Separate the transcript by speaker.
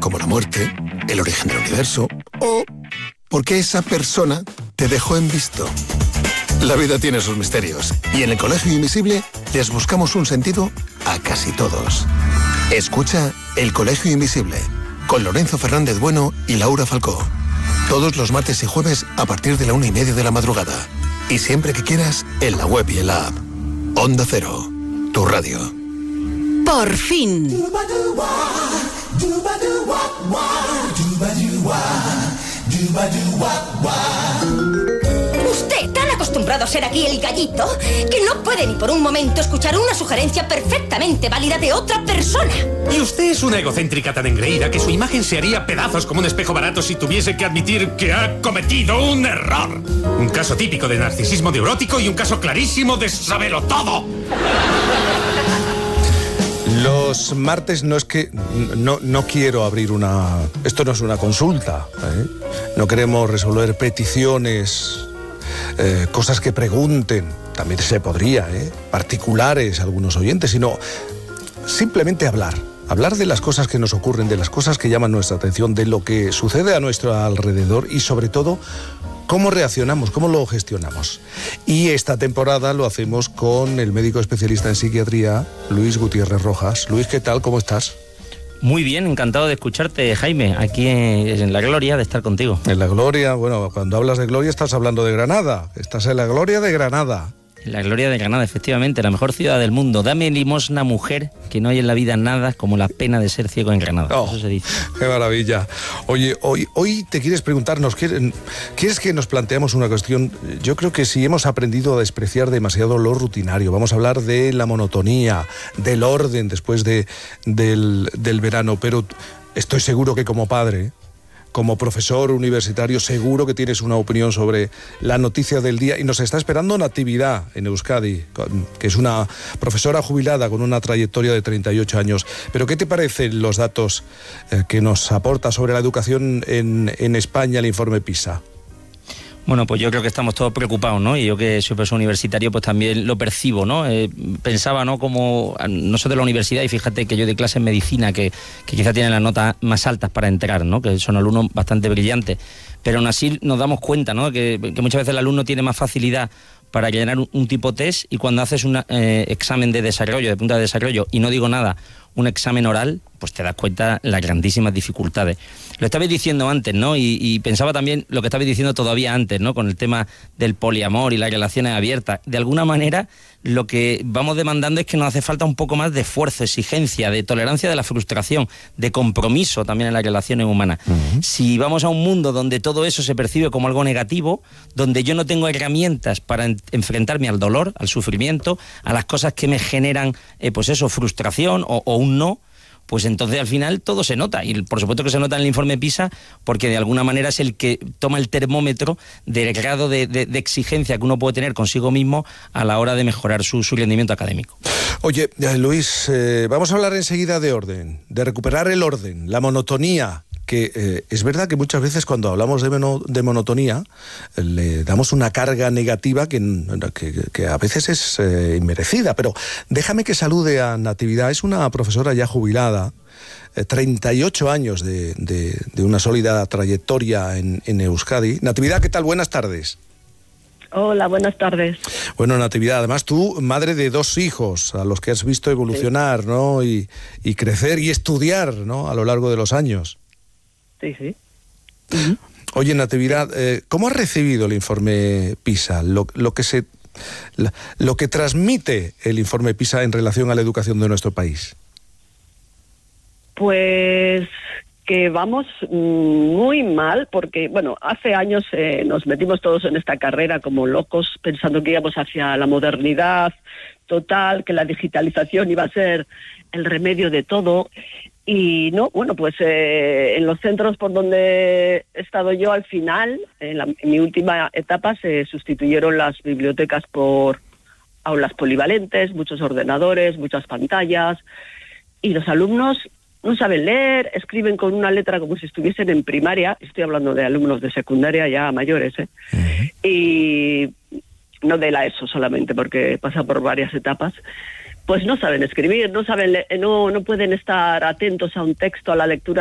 Speaker 1: como la muerte, el origen del universo o por qué esa persona te dejó en visto. La vida tiene sus misterios y en el Colegio Invisible les buscamos un sentido a casi todos. Escucha El Colegio Invisible con Lorenzo Fernández Bueno y Laura Falcó. Todos los martes y jueves a partir de la 1:30 de la madrugada. Y siempre que quieras, en la web y en la app. Onda Cero, tu radio.
Speaker 2: Por fin.
Speaker 3: Usted, tan acostumbrado a ser aquí el gallito, que no puede ni por un momento escuchar una sugerencia perfectamente válida de otra persona.
Speaker 4: Y usted es una egocéntrica tan engreída que su imagen se haría pedazos como un espejo barato si tuviese que admitir que ha cometido un error. Un caso típico de narcisismo neurótico y un caso clarísimo de sabelo todo.
Speaker 5: Los martes no es que... No quiero abrir una... Esto no es una consulta, ¿eh? No queremos resolver peticiones, cosas que pregunten, también se podría, particulares algunos oyentes, sino simplemente hablar de las cosas que nos ocurren, de las cosas que llaman nuestra atención, de lo que sucede a nuestro alrededor y sobre todo cómo reaccionamos, cómo lo gestionamos. Y esta temporada lo hacemos con el médico especialista en psiquiatría, Luis Gutiérrez Rojas. Luis, ¿qué tal? ¿Cómo estás?
Speaker 6: Muy bien, encantado de escucharte, Jaime, aquí en la gloria de estar contigo.
Speaker 5: En la gloria, bueno, cuando hablas de gloria estás hablando de Granada, estás en la gloria de Granada.
Speaker 6: La gloria de Granada, efectivamente, la mejor ciudad del mundo. Dame limosna, mujer, que no hay en la vida nada como la pena de ser ciego en Granada.
Speaker 5: Oh,
Speaker 6: eso se dice.
Speaker 5: ¡Qué maravilla! Oye, hoy te quieres preguntarnos, ¿quieres que nos planteemos una cuestión? Yo creo que si hemos aprendido a despreciar demasiado lo rutinario, vamos a hablar de la monotonía, del orden después del verano, pero estoy seguro que como padre, como profesor universitario, seguro que tienes una opinión sobre la noticia del día y nos está esperando Natividad en Euskadi, que es una profesora jubilada con una trayectoria de 38 años. Pero ¿qué te parecen los datos que nos aporta sobre la educación en España el informe PISA?
Speaker 6: Bueno, pues yo creo que estamos todos preocupados, ¿no? Y yo que soy profesor universitario, pues también lo percibo, ¿no? Pensaba, ¿no? Como nosotros de la universidad, y fíjate que yo de clase en medicina, que quizá tienen las notas más altas para entrar, ¿no? Que son alumnos bastante brillantes, pero aún así nos damos cuenta, ¿no? Que muchas veces el alumno tiene más facilidad para llenar un tipo test y cuando haces un examen de desarrollo, de punta de desarrollo, y no digo nada, un examen oral, pues te das cuenta las grandísimas dificultades. Lo estabais diciendo antes, ¿no? Y pensaba también lo que estabais diciendo todavía antes, ¿no? Con el tema del poliamor y las relaciones abiertas. De alguna manera, lo que vamos demandando es que nos hace falta un poco más de esfuerzo, exigencia, de tolerancia de la frustración, de compromiso también en las relaciones humanas. Uh-huh. Si vamos a un mundo donde todo eso se percibe como algo negativo, donde yo no tengo herramientas para enfrentarme al dolor, al sufrimiento, a las cosas que me generan, pues eso, frustración o un no, pues entonces al final todo se nota, y por supuesto que se nota en el informe PISA, porque de alguna manera es el que toma el termómetro del grado de exigencia que uno puede tener consigo mismo a la hora de mejorar su rendimiento académico.
Speaker 5: Oye, Luis, vamos a hablar enseguida de orden, de recuperar el orden, la monotonía, que es verdad que muchas veces cuando hablamos de monotonía le damos una carga negativa que a veces es inmerecida, pero déjame que salude a Natividad. Es una profesora ya jubilada, 38 años de una sólida trayectoria en Euskadi. Natividad, ¿qué tal? Buenas tardes.
Speaker 7: Hola, buenas tardes.
Speaker 5: Bueno, Natividad, además tú, madre de 2 hijos, a los que has visto evolucionar, sí, ¿no? Y crecer y estudiar, ¿no? A lo largo de los años.
Speaker 7: Sí, sí.
Speaker 5: Uh-huh. Oye, Natividad, ¿cómo has recibido el informe PISA? Lo que transmite el informe PISA en relación a la educación de nuestro país.
Speaker 7: Pues que vamos muy mal, porque, bueno, hace años nos metimos todos en esta carrera como locos, pensando que íbamos hacia la modernidad total, que la digitalización iba a ser el remedio de todo. Y no, bueno, pues en los centros por donde he estado yo, al final, en mi última etapa, se sustituyeron las bibliotecas por aulas polivalentes, muchos ordenadores, muchas pantallas, y los alumnos no saben leer, escriben con una letra como si estuviesen en primaria. Estoy hablando de alumnos de secundaria ya mayores, Uh-huh. Y no de la ESO solamente, porque pasa por varias etapas. Pues no saben escribir, no saben no pueden estar atentos a un texto, a la lectura